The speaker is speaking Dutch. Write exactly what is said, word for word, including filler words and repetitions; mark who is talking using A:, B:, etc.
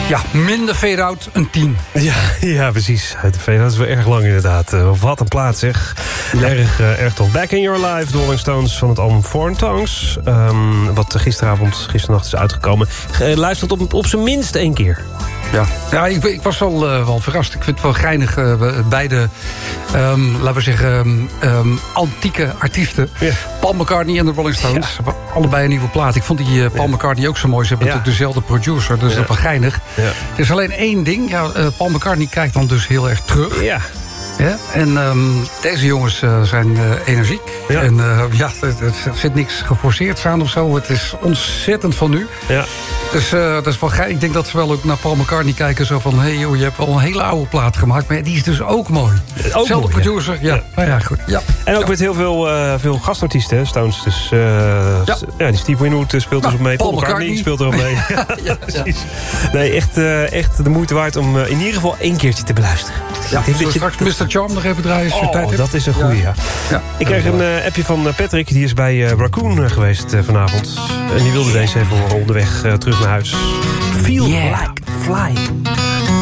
A: Ja, minder fade-out, een tien.
B: Ja, ja, precies. De fade-out is wel erg lang inderdaad. Uh, wat een plaats zeg. Ja. Erg, uh, erg tof. Back in Your Life, de Rolling Stones van het album Foreign Tongues. Um, wat gisteravond, gisternacht is uitgekomen. Uh, luistert op, op zijn minst één keer.
A: Ja, ja ik, ik was wel, uh, wel verrast. Ik vind het wel geinig. Uh, beide, um, laten we zeggen, um, antieke artiesten. Ja. Paul McCartney en de Rolling Stones. Ja. Allebei een nieuwe plaat. Ik vond die uh, Paul ja. McCartney ook zo mooi. Ze hebben ja. natuurlijk dezelfde producer, dus ja. dat is wel geinig. Ja. Er is alleen één ding. Ja, uh, Paul McCartney kijkt dan dus heel erg terug. Ja. Ja, en um, deze jongens uh, zijn uh, energiek. Ja. En uh, ja, er, er zit niks geforceerd aan of zo. Het is ontzettend van nu. Ja. Dus uh, dat is wel gek. Ik denk dat ze wel ook naar Paul McCartney kijken. Zo van, hé hey, joh, je hebt wel een hele oude plaat gemaakt. Maar die is dus ook mooi. Ook Zelfde mooi, producer. Ja. Ja. Nou ja, goed. Ja.
B: En ook
A: ja.
B: met heel veel, uh, veel gastartiesten, hè, Stones. Dus uh, ja. ja, die Steve Winwood speelt nou, dus ook mee.
A: Paul,
B: Paul McCartney, McCartney speelt er ook mee. ja,
A: ja,
B: precies. Ja. Nee, echt, uh, echt de moeite waard om uh, in ieder geval één keertje te beluisteren.
A: Ja, ik denk dat je straks mister Charm nog even draaien als je
B: oh,
A: tijd hebt.
B: Dat is een goeie, ja. ja. Ik kreeg een uh, appje van Patrick. Die is bij uh, Raccoon uh, geweest uh, vanavond. En die wilde deze even horen onderweg uh, terug naar huis. Feel yeah. like flying.